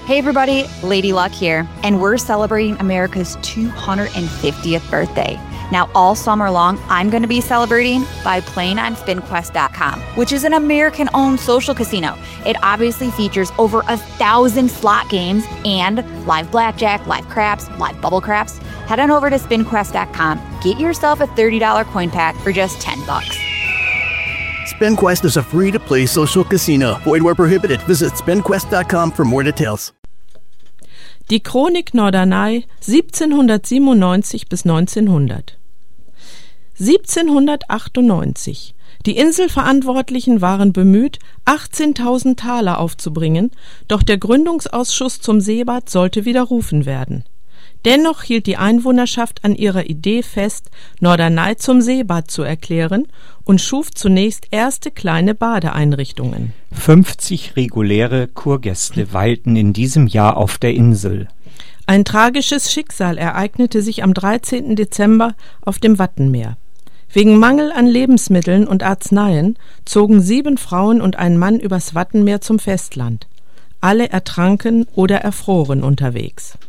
Hey everybody, Lady Luck here, and we're celebrating America's 250th birthday. Now all summer long, I'm going to be celebrating by playing on SpinQuest.com, which is an American-owned social casino. It obviously features over 1,000 slot games and live blackjack, live craps, live bubble craps. Head on over to SpinQuest.com, get yourself a $30 coin pack for just $10. SpinQuest is a free-to-play social casino. Void where prohibited. Visit SpinQuest.com for more details. Die Chronik Norderney 1797 bis 1900. 1798. Die Inselverantwortlichen waren bemüht, 18.000 Taler aufzubringen, doch der Gründungsausschuss zum Seebad sollte widerrufen werden. Dennoch hielt die Einwohnerschaft an ihrer Idee fest, Norderney zum Seebad zu erklären und schuf zunächst erste kleine Badeeinrichtungen. 50 reguläre Kurgäste weilten in diesem Jahr auf der Insel. Ein tragisches Schicksal ereignete sich am 13. Dezember auf dem Wattenmeer. Wegen Mangel an Lebensmitteln und Arzneien zogen 7 Frauen und ein Mann übers Wattenmeer zum Festland. Alle ertranken oder erfroren unterwegs.